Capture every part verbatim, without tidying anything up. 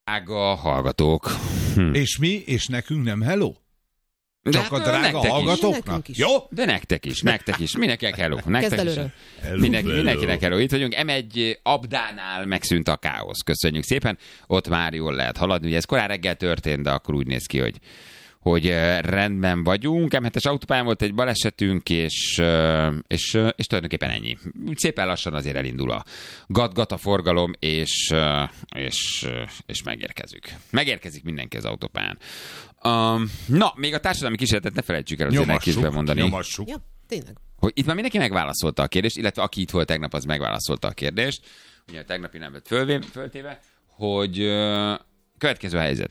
Drága hallgatók. Hm. És mi? És nekünk nem hello? Csak De a drága hallgatóknak? Is. Jó? De nektek is, nektek is. Mindenkinek hello. Nektek is. Hello, Mindenki, hello. mindenkinek hello. Itt vagyunk. em egy Abdánál megszűnt a káosz. Köszönjük szépen. Ott már jól lehet haladni. Ugye ez korán reggel történt, de akkor úgy néz ki, hogy hogy rendben vagyunk. em hetes autópályán volt egy balesetünk, és, és, és tulajdonképpen ennyi. Úgy szépen lassan azért elindul a gat-gat a forgalom, és, és, és megérkezünk. Megérkezik mindenki az autópályán. Um, na, még a társadalmi kísérletet ne felejtsük el azért neki is bemondani. Nyomassuk. Ja, tényleg. Hogy itt már mindenki megválaszolta a kérdést, illetve aki itt volt tegnap, az megválaszolta a kérdést. Ugye a tegnapi nem lett fölvé, föltéve, hogy uh, következő a helyzet.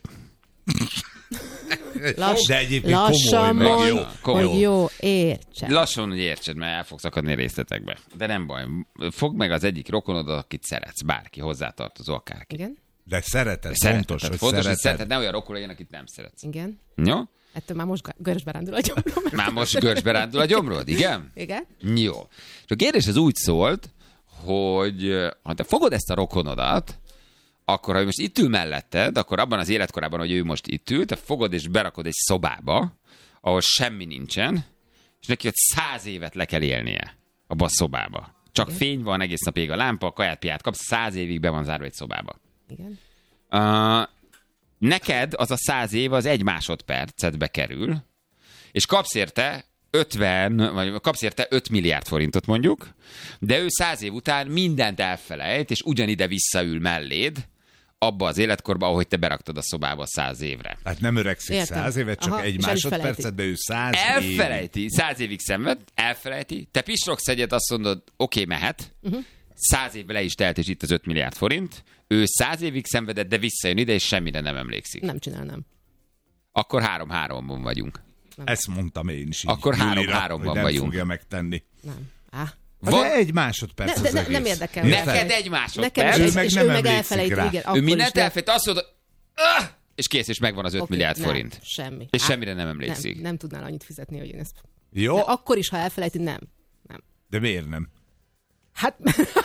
Lass, De egyébként lassan komoly, meg mond, jó. Komoly. hogy jó, értsen. Lassan, hogy értsed, mert el fogsz akadni részletekbe. De nem baj. Fogd meg az egyik rokonodat, akit szeretsz. Bárki, hozzátartozó, akárki. Igen, De szereted, Szereted, fontos, hogy fontos, hogy szereted. szereted. Ne olyan rokon legyen, akit nem szeretsz. igen. Jó? Ettől már most görösbe rándul a gyomrom. Már most görcsbe rándul a gyomrod, igen? Igen? Jó. És a kérdés az úgy szólt, hogy ha te fogod ezt a rokonodat, akkor, ha most itt ül melletted, akkor abban az életkorában, hogy ő most itt ül, te fogod és berakod egy szobába, ahol semmi nincsen, és neki ott száz évet le kell élnie abba a szobába. Csak Igen. fény van, egész nap ég a lámpa, kaját, piát kapsz, száz évig be van zárva egy szobába. Igen. Uh, neked az a száz év az egy másodpercetbe kerül, és kapsz érte ötven, vagy kapsz érte öt milliárd forintot mondjuk, de ő száz év után mindent elfelejt, és ugyanide visszaül melléd, abba az életkorba, ahogy te beraktad a szobába száz évre. Hát nem öregszik Értem. száz évet, csak Aha, egy és el is másodpercetben ő száz év. Elfelejti, száz évig szenved, elfelejti, te pislogsz egyet, azt mondod, oké, okay, mehet, uh-huh. száz évvel le is telt, és itt az öt milliárd forint, ő száz évig szenvedett, de visszajön ide, és semmire nem emlékszik. Nem csinálnám. Akkor három-háromban vagyunk. Ezt mondtam én is így. Akkor Júlira, három-háromban hogy nem vagyunk. fogja megtenni. Nem. Á. Van- De egy másodperc Ne, de az ne, egész. nem érdekel. Érted? Neked egy Nekem másodperc. is, Ő és, meg és nem ő meg emlékszik elfelejti, rá. igen. Ő akkor mindent is, de- elfelejt, azt mondod, "Ah!" és kész, és megvan az öt Oké, milliárd nem, forint. Semmi. És Á, semmire nem emlékszik. Nem, nem tudnál annyit fizetni, hogy én ezt... Jó, De akkor is, ha elfelejti, nem. Nem. de miért nem? Hát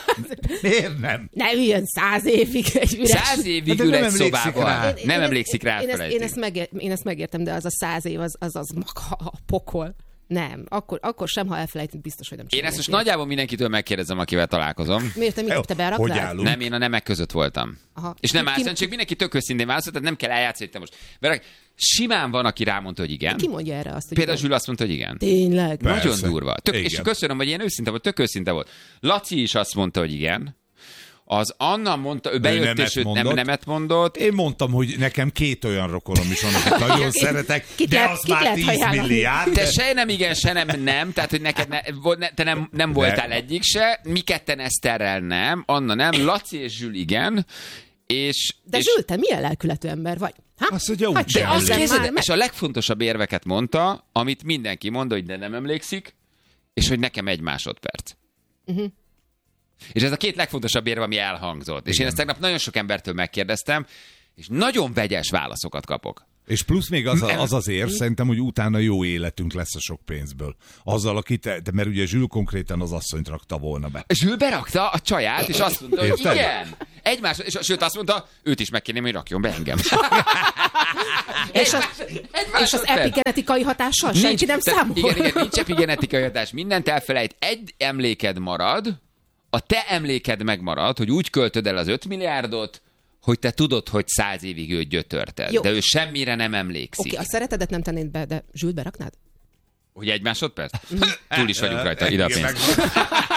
Miért nem? ne üljön száz évig egy üres... Száz évig De ül nem egy emlékszik szobában. rá. Én- Nem én- emlékszik rá, én, én, ezt, én, elfelejti. ezt megér, én ezt megértem, de az a száz év, az az, az maga a pokol. Nem, akkor, akkor sem, ha elfelejtünk, biztos, hogy nem Én csinálják ezt most ilyet. nagyjából mindenkitől megkérdezem, akivel találkozom. Miért te, Jó, mit, te beraktál? hogy állunk? Nem, én a nemek között voltam. Aha. És nem Ki- álszent, csak mindenki tök őszintén válaszolt, tehát nem kell eljátszani, hogy te most. Berak... Simán van, aki rámondta, hogy igen. Ki mondja erre azt, hogy Például igen? Zsül azt mondta, hogy igen. Tényleg? Persze. Nagyon durva. Tök, és Igen. köszönöm, hogy ilyen őszinte volt, tök őszinte volt. Laci is azt mondta, hogy igen. Az Anna mondta, ő bejött, nemet és ő nem, mondott. nemet mondott. Én mondtam, hogy nekem két olyan rokonom is van, akit nagyon szeretek, Kit de lehet- az kit már lehet tíz ajánlani? milliárd. Te se nem igen, se nem nem, tehát hogy neked ne, vo- ne, te nem, nem voltál egyik se, mi ketten Eszterrel nem, Anna nem, Laci és Zsül igen, és... De és Zsül, te milyen lelkületű ember vagy? Ha? Azt mondja, úgy Hagyj sem te, azt az emlékszik. képzeld, már és a legfontosabb érveket mondta, amit mindenki mond, hogy de nem emlékszik, és hogy nekem egy másodperc. Uh-huh. És ez a két legfontosabb érve, ami elhangzott. És Igen. én ezt tegnap nagyon sok embertől megkérdeztem, és nagyon vegyes válaszokat kapok. És plusz még az, a, az az érv, szerintem, hogy utána jó életünk lesz a sok pénzből. Azzal, aki te, de mert ugye Zsül konkrétan az asszonyt rakta volna be. Zsül berakta a csaját, és azt mondta, hogy Érted? igen. Egymás, és sőt azt mondta, őt is megkérném, hogy rakjon be engem. És, az, Egy és az másodperc. epigenetikai hatással senki nem tehát számol? Igen, igen, nincs epigenetikai hatás. Mindent elfelejt. Egy emléked marad, a te emléked megmarad, hogy úgy költöd el az öt milliárdot, hogy te tudod, hogy száz évig őt gyötörted. Jó. De ő semmire nem emlékszik. Oké, a szeretedet nem tennéd be, de Zsült beraknád? Hogy egy másodperc? Túl is vagyunk rajta, ide a Igen, pénz. meg-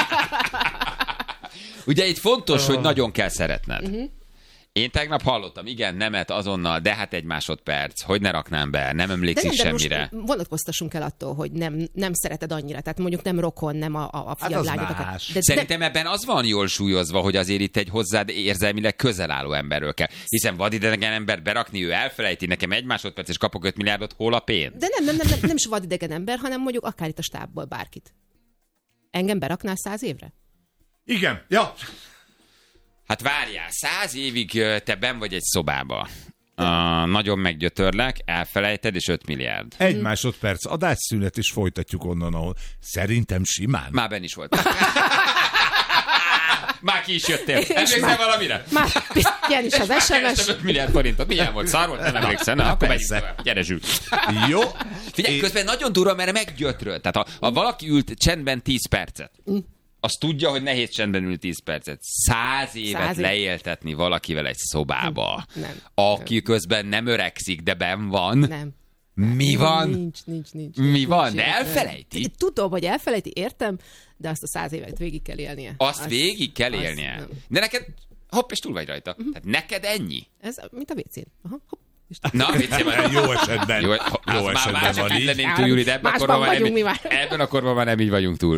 Ugye itt fontos, hogy nagyon kell szeretned. Uh-huh. Én tegnap hallottam, igen, nemet azonnal, de hát egy másodperc, hogy ne raknám be, nem De emlékszik nem, de semmire. most vonatkoztassunk el attól, hogy nem, nem szereted annyira. Tehát mondjuk nem rokon, nem a, a, a Hát fiad az lányokat. más. De, de, Szerintem ebben az van jól súlyozva, hogy azért itt egy hozzád érzelmileg közel álló emberről kell. Hiszen vadidegen embert berakni, ő elfelejti, nekem egy másodperc, és kapok öt milliárdot, hol a pénz? de nem, nem, nem, nem, nem is vadidegen ember, hanem mondjuk akár itt a stábból bárkit. Engem beraknál száz évre? Igen, ja. Hát várjál, száz évig ö, te benn vagy egy szobába. Uh, nagyon meggyötörlek, elfelejted, és öt milliárd. Egy másodperc adásszünet, és folytatjuk onnan, ahol szerintem simán. Már benn is voltam. Már ki is jöttél. Emlékszel valamire? Már ilyen is az es em es. öt milliárd forintot. Milyen volt? Szar volt? Nem emlékszel? Na, akkor megyünk tovább. Gyere, Zsül. Jó. Figyelj, közben nagyon durva, mert meggyötröl. Tehát ha, ha valaki ült csendben tíz percet, az tudja, hogy nehéz csendben ülni tíz percet. Száz évet Száz év. leéltetni valakivel egy szobába, Nem. aki nem. közben nem öregszik, de benn van. Nem. Mi van? Nincs, nincs, nincs. Mi nincs, van? nincs, De nincs. elfelejti? Tudom, hogy elfelejti, értem, de azt a száz évet végig kell élnie. Azt, Azt- végig kell azt élnie. nem. De neked, hopp, és túl vagy rajta. Uh-huh. Tehát neked ennyi? Ez mint a vécén. Aha, hopp. Na, viccem, Jó esetben. Jó, Jó az már, esetben már csak van így. lennénk túl, Júli, de ebben a Másban korban már nem, vagyunk mi már. ebben a korban már nem így vagyunk túl.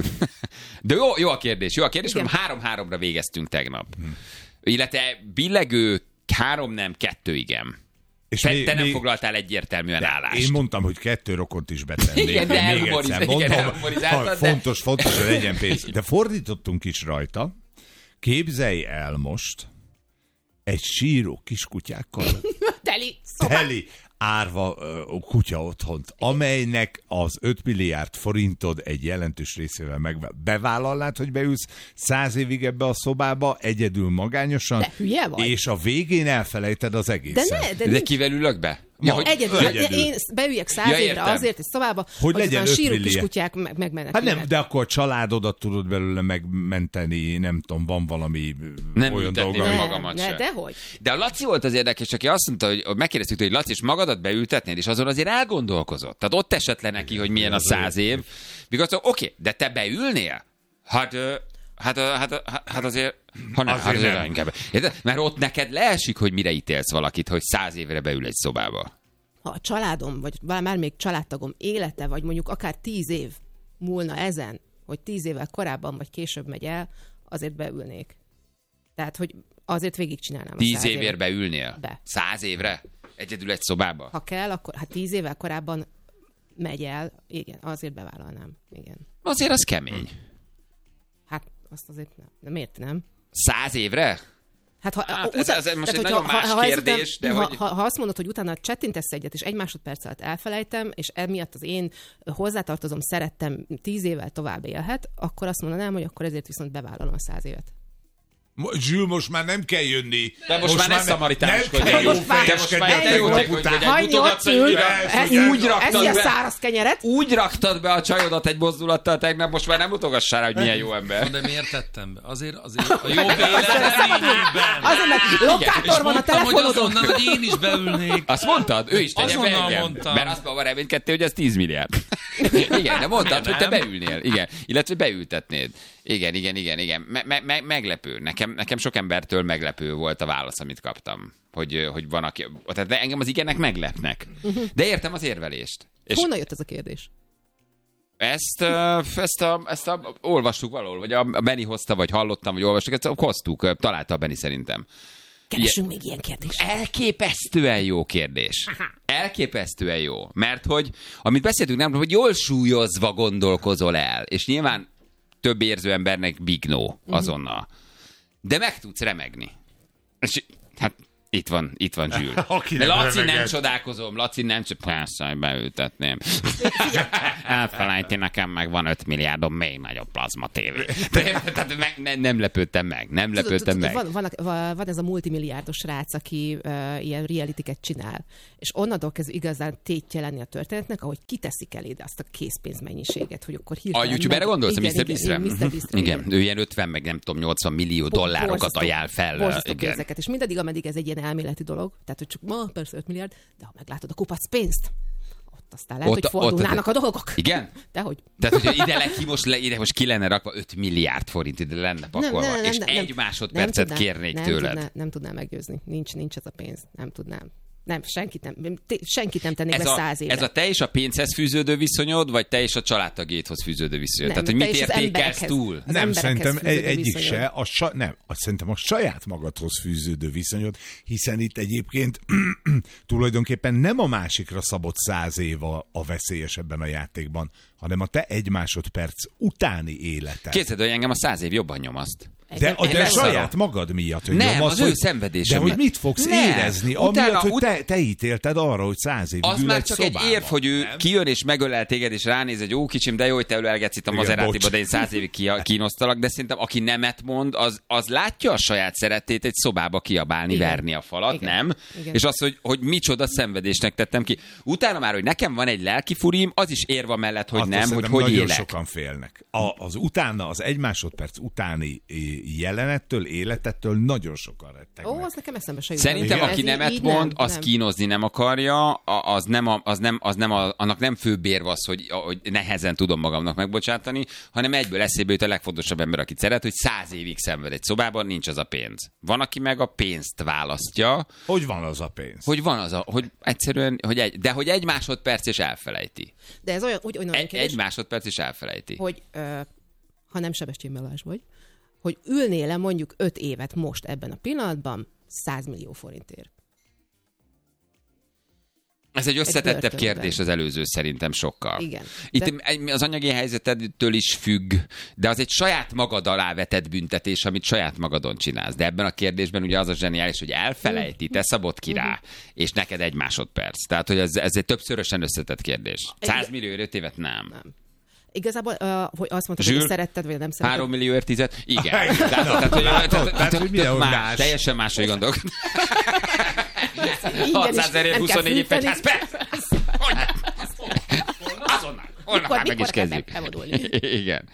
De jó, jó a kérdés, jó a kérdés, Igen. mert három-háromra végeztünk tegnap. Hmm. Illetve billegő három nem, kettő igen. És Te, még- te nem még- foglaltál egyértelműen állást. Én mondtam, hogy kettő rokont is betennék. Igen, de Még elhumoriz- egyszer igen, mondom, elhumorizáltad, ha de- fontos, fontos, hogy legyen pénz. De fordítottunk is rajta. Képzelj el most egy síró kiskutyákkal Teli. Szóval teli árva ö, kutya otthont, amelynek az öt milliárd forintod egy jelentős részével meg bevállalnád, hogy beülsz száz évig ebbe a szobába, egyedül magányosan, De hülye vagy? és a végén elfelejted az De egészet. ne, de, De nincs. kivel ülök be? Ma- hogy- Egyedül, Egyedül. én beüljek száz Ja, évre értem. azért egy szobába, Hogy legyen utána öt síró milliárd. kiskutyák meg, megmennek. Hát nem, de akkor a családodat tudod belőle megmenteni, nem tudom, van valami Nem olyan ültetném dolog, meg ami... magamat ne, se. dehogy. De a Laci volt az érdekes, aki azt mondta, hogy megkérdeztük, hogy Laci, és magadat beültetnéd, és azon azért elgondolkozott. Tehát ott esett le neki, hogy milyen a száz év. Mikor azt mondta, oké, de te beülnél? Hát, ö, hát, ö, hát, ö, hát azért... Ha nem, Azért hát azért nem. inkább. Érted? Mert ott neked leesik, hogy mire ítélsz valakit, hogy száz évre beül egy szobába. Ha a családom, vagy már még családtagom élete, vagy mondjuk akár tíz év múlna ezen, hogy tíz évvel korábban vagy később megy el, azért beülnék. Tehát, hogy azért végigcsinálnám a Tíz száz évért évet. beülnél? Be. Száz évre? Egyedül egy szobába? Ha kell, akkor hát tíz évvel korábban megy el, igen, azért bevállalnám. Igen. Azért az kemény. Hát azt azért nem. De miért nem? Száz évre? Hát, ha, Hát ez- ez most tehát, egy hogyha- nagyon más ha, kérdés, ezután, de ha, hogy- ha, ha azt mondod, hogy utána csettintesz egyet, és egy másodperc alatt elfelejtem, és emiatt az én hozzátartozom, szerettem tíz évvel tovább élhet, akkor azt mondanám, hogy akkor ezért viszont bevállalom a száz évet. Zsül, most már nem kell jönni. De most, most már ne szamaritánuskodj. kell jó Most már- Te most már fejeskedni te jó a teg, hogy után. egy Hagyj mutogatsz, ott hogy ül, úgy- ez- úgy raktad Eszi a be. száraz kenyeret. Úgy raktad be a csajodat egy mozdulattal tegnap, most már nem mutogassál rá, hogy milyen jó ember. De miért tettem be? Azért, azért a jobb élet reményében. Azért, mert lokátor van a Mondtam, hogy telefonodon. azonnal, hogy én is beülnék. Azt mondtad? Ő is tegye be Azonnal engem. mondtam. Mert azt abban reménykedtél, hogy ez tíz milliárd. Igen, de mondtad, hogy te beülnél. Igen. Illetve beültetnéd. Igen, igen, igen, igen. Me- me- me- meglepő. Nekem, nekem sok embertől meglepő volt a válasz, amit kaptam. Hogy, hogy van, aki... Tehát engem az igenek meglepnek. De értem az érvelést. És Honnan jött ez a kérdés? ezt, ö, ezt, a, ezt a, olvastuk valahol, vagy a Benni hozta, vagy hallottam, vagy olvastuk, ezt hoztuk, találta a Benni szerintem. Keresünk még ilyen kérdést. Elképesztően jó kérdés. Elképesztően jó. Mert hogy, amit beszéltünk, nem, hogy jól súlyozva gondolkozol el, és nyilván több érző embernek big no azonnal. De meg tudsz remegni. És hát itt van, itt van Zsül. Aki De nem Laci nem remegett. csodálkozom, Laci nem csak persze, hogy beültetném. Elfelejti, nekem meg van öt milliárdom még nagyobb plazma tévé. Tehát meg, ne, nem lepődtem meg, nem lepődtem meg. Van, van, van, van ez a multimilliárdos srác, aki uh, ilyen realityket csinál, és onnantól kezdve igazán tétje lenni a történetnek, ahogy kiteszik eléd azt a készpénzmennyiséget, hogy akkor A hirtelen... YouTube-erre gondolsz, a igen, miszter igen, Beast-re? igen, miszter Beast-re, Igen, ő ilyen ötven, meg nem tudom, nyolcvan millió dollárokat Borzasztó- ajánl fel. borzasztó Igen. pénzeket, és mindaddig, ameddig ez egy ilyen elméleti dolog, tehát hogy csak ma persze öt milliárd, de ha meglátod a kupac pénzt, ott aztán lehet, Ott- hogy fordulnának ott- a dolgok. Igen? Dehogy. Tehát, hogyha ide, le, ki most, le, ide most ki lenne rakva öt milliárd forint, ide lenne pakolva, és egy másodpercet nem tudná- kérnék nem tőled. Tudná, nem tudnám meggyőzni. Nincs, nincs ez a pénz. Nem tudnám. Nem, senkit nem, té- senkit nem tennék Ez be a, száz évre. ez a te és a pénzhez fűződő viszonyod, vagy te és a családtagédhoz fűződő viszonyod? Nem, Tehát, hogy te mit és az értékelsz emberekhez. túl? Az Nem, emberekhez szerintem egy, fűződő egyik viszonyod. se. A sa, nem, azt szerintem a saját magadhoz fűződő viszonyod, hiszen itt egyébként tulajdonképpen nem a másikra szabott száz év a, a veszélyes ebben a játékban, hanem a te egy másodperc utáni életed. Képzeld, hogy engem a száz év jobban nyomaszt. De, de lesz saját arra. magad miatt. Hogy Nem, nyom az ő szenvedése De hogy miatt. mit fogsz Nem. érezni, Utána- amiatt, hogy ut- te, te ítélted arra, hogy száz évig Az ül már egy csak szobában. egy érv, hogy ő Nem? kijön és megölel téged, és ránéz egy jó kicsim, de jó, hogy te ölelgetsz itt a Igen, Maseratiba, bocs. de én száz évig ki- kínosztalak, de szerintem aki nemet mond, az, az látja a saját szerettét egy szobába kiabálni, Igen. verni a falat, Igen. nem? Igen. És az, hogy, hogy micsoda szenvedésnek tettem ki. Utána már, hogy nekem van egy lelki furim, az is érva mellett, hogy Attól nem, hogy szerintem hogy nagyon élek. sokan félnek. A, az utána, az egy másodperc utáni eh, jelenettől, életettől nagyon sokan rettegnek. Ó, az nekem eszembe se jut. Szerintem, Igen. aki Ez így- nemet így mond, nem, az nem. kínozni nem akarja, a- az nem, a, az nem, az nem a, annak nem főbb érv az, hogy, hogy nehezen tudom magamnak megbocsátani, hanem egyből eszébe jut a legfontosabb ember, akit szeret, hogy száz évig szenved egy szobában, nincs az a pénz. Van, aki meg a pénzt választja, Hogy van az a pénz? hogy van az a, hogy egyszerűen, hogy egy, de hogy egy másodperc és elfelejti. De ez olyan, úgy, olyan Egy, kérdés, egy másodperc és elfelejti. hogy ö, ha nem Sebestyén Balázs vagy, hogy ülnél-e mondjuk öt évet most ebben a pillanatban száz millió forintért. Ez egy összetettebb börtönben. kérdés az előző szerintem sokkal. Igen. Itt De- egy- az anyagi helyzetedtől is függ, de az egy saját magad alá vetett büntetés, amit saját magadon csinálsz. De ebben a kérdésben ugye az a zseniális, hogy elfelejti, te szabod ki rá, és neked egy másodperc. Tehát, hogy ez, ez egy többszörösen összetett kérdés. száz millió öt évet nem. Nem. Igazából, uh, hogy azt mondtad, Zsül, hogy szeretted, vagy nem szeretted. Három millió tized? Igen. Igen. Tehát, tehát, hogy- Látod? tehát- Tehát, hogy milyen tök más, más. teljesen máshogy gondolok. Ingyen is hatszáz ezerért nem kell huszonnégy év fűteni. fegyház, persze! Hogy? Azonnal, holnap Mikor- már meg is mikor kell kezdjük. bevonulni? Igen.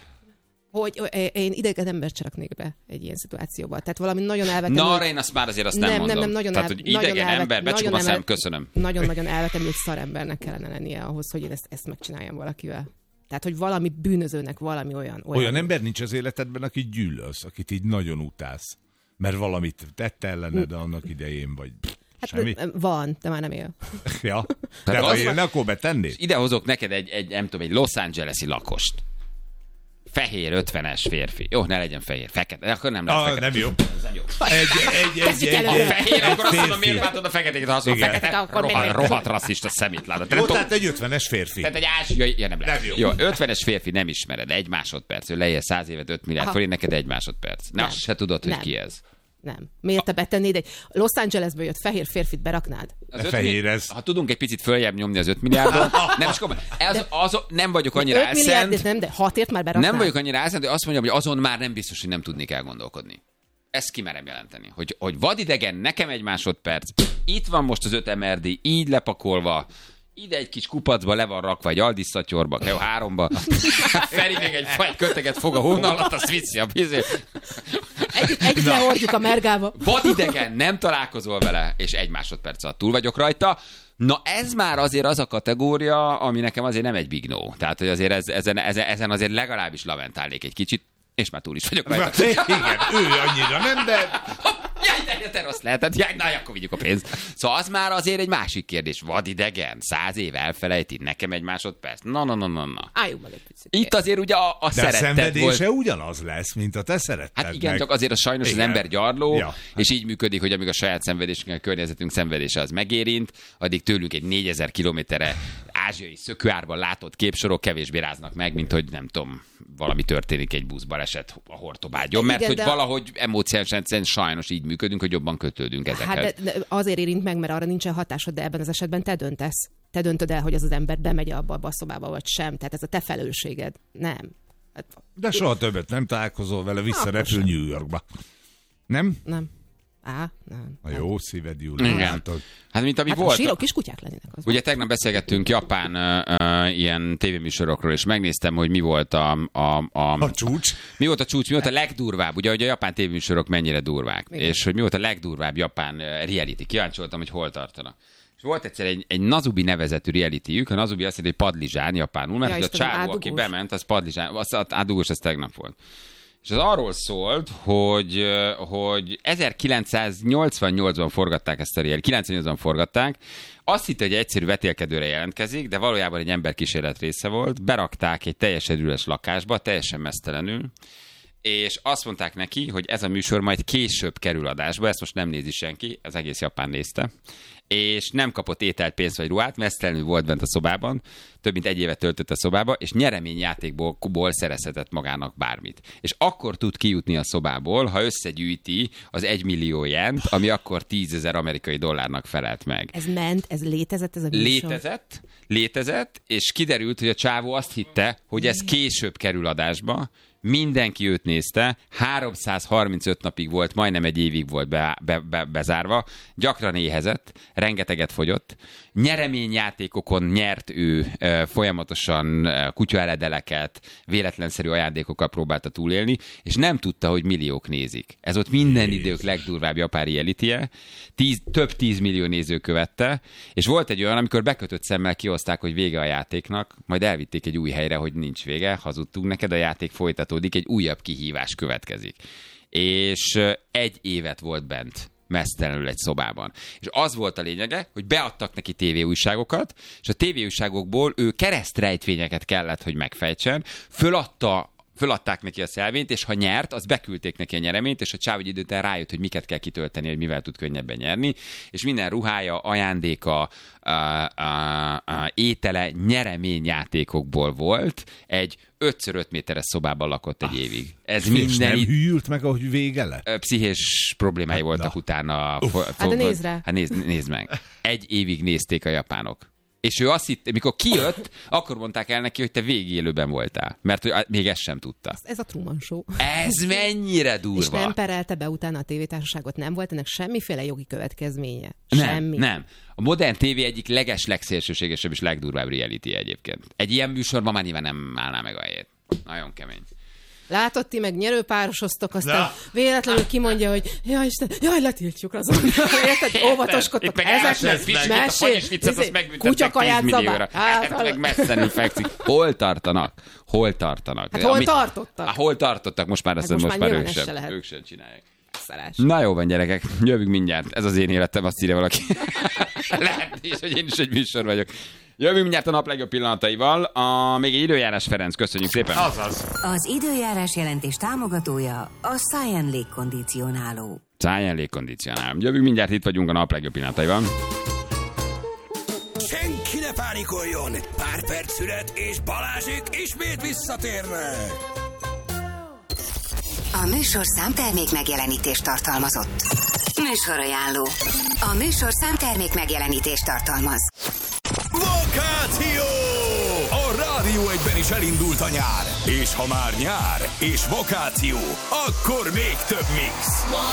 Hogy ö, én idegen embert csalaknék be egy ilyen szituációba. Tehát valami nagyon elvetemült... Na, arra én azt már azért azt nem, nem, mondom. nem, nem, nagyon Tehát, el- hogy idegen nagyon elvet- ember, becsukom a nagyon szem, elvet- köszönöm. Nagyon-nagyon elvetemült szarembernek kellene lennie ahhoz, hogy én ezt, ezt megcsináljam valakivel. Tehát, hogy valami bűnözőnek valami olyan... Olyan, Olyan ember nincs az életedben, akit gyűlölsz, akit így nagyon utálsz. Mert valamit tett ellened annak idején, vagy Hát semmi. van, de már nem él. Ja. De Tehát ha az- élne, akkor betennéd? Ide hozok neked egy, egy, nem tudom, egy Los Angeles-i lakost. Fehér, ötvenes férfi. Jó, ne legyen fehér, fekete. Akkor nem lehet Ah, fekete. nem jó. Ez nem jó. Egy, egy, egy, Kezdjük egy, előre. egy, Fehér, akkor azt mondom, férfi. miért látod a feketéket, ha azt mondom, Igen. fekete? Akkor Rohadt, még- rohadt rasszista szemétláda. Jó, tehát egy ötvenes férfi. Tehát egy ázsiai, ja, nem lehet. Nem jó. Jó, ötvenes férfi nem ismered, egy másodperc, ő leél száz évet, öt milliárd Aha. forint, neked egy másodperc. Ne, Nem. azt se tudod, hogy Nem. ki ez. Nem. Miért te betennéd egy Los Angelesből jött fehér férfit beraknád? Az De öt fehér mi- ez. Ha tudunk egy picit följebb nyomni az öt milliárdot, nem is komolyan. Ez, az, nem vagyok annyira öt milliárdért elszent, nem, de hatért már beraknád. nem vagyok annyira elszent, hogy azt mondjam, hogy azon már nem biztos, hogy nem tudnék elgondolkodni. Ezt kimerem jelenteni. Hogy, hogy vadidegen, nekem egy másodperc, itt van most az öt em er dé, így lepakolva, ide egy kis kupacba le van rakva, egy Aldis szatyorba, jó, háromba. Feri még egy faj köteget fog a hóna alatt, azt viszi a bizét. Együtt, együtt lehordjuk a mergába. Vadidegen, nem találkozol vele, és egy másodperc alatt túl vagyok rajta. Na ez már azért az a kategória, ami nekem azért nem egy big no. Tehát, hogy azért ez, ezen, ezen, ezen azért legalábbis lamentálnék egy kicsit, és már túl is vagyok rajta. Igen, ő annyira nem, de Jaj, de te rossz lehetett, jaj, na, akkor vigyük a pénzt. Szóval az már azért egy másik kérdés. Vadidegen, száz év elfelejti, nekem egy másodperc. Na, na, na, na, na. Álljunk meg egy picit. Itt azért ugye a, a de a szeretet szenvedése volt. ugyanaz lesz, mint a te szeretted Hát igen, meg. csak azért a sajnos Igen. az ember gyarló, Ja. és így működik, hogy amíg a saját szenvedésünk, a környezetünk szenvedése az megérint, addig tőlünk egy négyezer kilométerre ázsiai szökőárban látott képsorok kevésbé ráznak meg, mint hogy nem tudom, valami történik egy buszbaleset a Hortobágyon, mert Igen, hogy de- valahogy emóciálisan sajnos így működünk, hogy jobban kötődünk ezekhez. Hát de, de azért érint meg, mert arra nincsen hatásod, de ebben az esetben te döntesz. Te döntöd el, hogy az az ember bemegy abba, abba a szobába, vagy sem. Tehát ez a te felelősséged. Nem. Hát, De soha többet nem találkozol vele, visszarepül Akkor New Yorkba. Nem? nem. Á, nem. A jó szíved, Júli. Igen. Látod? Hát mint ami Hát a volt. síró kis kutyák lennének az. Ugye tegnap beszélgettünk japán uh, uh, ilyen tévéműsorokról, és megnéztem, hogy mi volt a, a, a, A csúcs. mi volt a csúcs, mi volt a legdurvább, ugye, hogy a japán tévéműsorok mennyire durvák, Igen. és hogy mi volt a legdurvább japán uh, reality. Kíváncsi voltam, hogy hol tartanak. És volt egyszer egy, egy Nazubi nevezetű realityjük, a Nazubi azt jelenti, hogy padlizsán japánul, mert Ja, hogy a Istenem, csávó, aki ádugós. bement, az padlizsán, az az ádugós, az tegnap volt. És az arról szólt, hogy, uh, hogy ezerkilencszáznyolcvannyolcban forgatták ezt a reality, kilencvennyolcban forgatták. Azt hitte, hogy egy egyszerű vetélkedőre jelentkezik, de valójában egy emberkísérlet része volt. Berakták egy teljesen üres lakásba, teljesen meztelenül, és azt mondták neki, hogy ez a műsor majd később kerül adásba, ezt most nem nézi senki, ez egész Japán nézte. és nem kapott ételt, pénzt vagy ruhát, mesztelenül volt bent a szobában, több mint egy évet töltött a szobába, és nyereményjátékból ból szerezhetett magának bármit. És akkor tud kijutni a szobából, ha összegyűjti az egymillió jent, ami akkor tízezer amerikai dollárnak felelt meg. Ez ment, ez létezett, ez a műsor? Létezett, létezett, és kiderült, hogy a csávó azt hitte, hogy ez később kerül adásba, mindenki őt nézte, háromszázharmincöt napig volt, majdnem egy évig volt be, be, be, bezárva, gyakran éhezett, rengeteget fogyott, nyereményjátékokon nyert ő e, folyamatosan e, kutyaeledeleket, véletlenszerű ajándékokkal próbálta túlélni, és nem tudta, hogy milliók nézik. Ez ott minden idők legdurvább japán realityje, tíz, több tízmillió néző követte, és volt egy olyan, amikor bekötött szemmel kihozták, hogy vége a játéknak, majd elvitték egy új helyre, hogy nincs vége, hazudtunk neked, a játék folytatódik, egy újabb kihívás következik. És egy évet volt bent mesztelenül egy szobában. És az volt a lényege, hogy beadtak neki tévéújságokat, és a tévéújságokból ő keresztrejtvényeket kellett, hogy megfejtsen, föladta Föladták neki a szelvényt, és ha nyert, az beküldték neki a nyereményt, és a csáv egy idő után rájött, hogy miket kell kitölteni, hogy mivel tud könnyebben nyerni, és minden ruhája, ajándéka, a, a, a, étele nyereményjátékokból volt, egy ötször öt méteres szobában lakott egy évig. Ez minden nem hűlt meg, ahogy vége lett? Pszichés problémái hát, voltak na. utána. Hát de nézd rá. Hát nézd, nézd meg. Egy évig nézték a japánok. És ő azt hitt, mikor kijött, akkor mondták el neki, hogy te végigélőben voltál. Mert hogy még ezt sem tudta. Ez a Truman Show. Ez mennyire durva. És nem perelte be utána a tévétársaságot, nem volt ennek semmiféle jogi következménye. Nem, Semmi. nem. A modern tévé egyik leges, legszélsőségesebb és legdurvább reality egyébként. Egy ilyen műsorban már nyilván nem állná meg a helyét. Nagyon kemény. Látod, ti meg nyerőpárosoztok, aztán Na. véletlenül kimondja, hogy jaj, Isten, jaj, letiltjuk azon. Érted? Óvatoskodtok ezeknek. Mesé, kutyakaját zabál. Hát meg messzenül fekszik. Hol tartanak? Hol tartanak? Hát hol Amit, tartottak? Hát hol tartottak? Most már azt hát most, most már ők sem, ők sem csinálják. Szarás. Na jó van, gyerekek, jövünk mindjárt. Ez az én életem, azt írja valaki. Lehet is, hogy én is egy műsor vagyok. Jövünk mindjárt a nap legjobb pillanataival. A, még egy időjárás, Ferenc, köszönjük szépen. Azaz. Az időjárás jelentés támogatója a Science légkondicionáló. Science légkondicionáló. Jövünk mindjárt, itt vagyunk a nap legjobb pillanataival. Senki ne pánikoljon! Pár perc szület és Balázsék ismét visszatérnek! A műsor számtermék megjelenítést tartalmazott. Műsorajánló. A műsor számtermék megjelenítést tartalmaz. Vokáció! A Rádió egyben is elindult a nyár. És ha már nyár és vokáció, akkor még több mix.